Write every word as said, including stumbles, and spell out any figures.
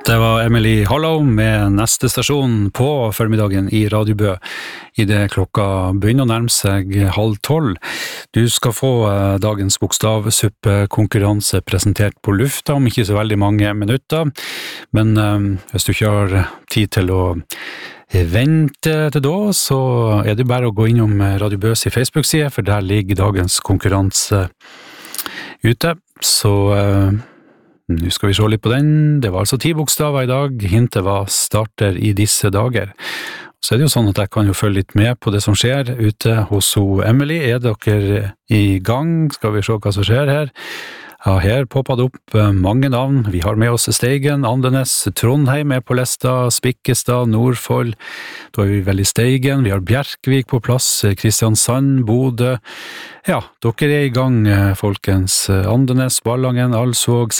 Det var Emily Hollow med neste stasjon på formiddagen i Radio Bø. I det klokka begynner å nærme seg halv tolv. Du skal få dagens bokstavsuppekonkurranse presentert på lufta om ikke så veldig mange minutter. Men um, hvis du ikke har tid til å vente til da, så er det bare å gå innom Radio Bøs i Facebook-side, for der ligger dagens konkurranse ute. Så... Uh, Nå skal vi se litt på den. Det var altså ti bokstaver i dag. Hintet var starter i disse dager. Så er det jo sånn at jeg kan jo følge litt med på det som skjer ute hos Emily. Er dere i gang? Skal vi se hva som skjer her? Ja, her poppet det opp mange navn. Vi har med oss Steigen, Andenes, Trondheim er på lista, Spikkestad, Nordfold. Da er vi vel i Steigen. Vi har Bjerkvik på plass, Kristiansand, Bodø. Ja, dere er i gang, folkens. Andenes, Ballangen, Alsvåg,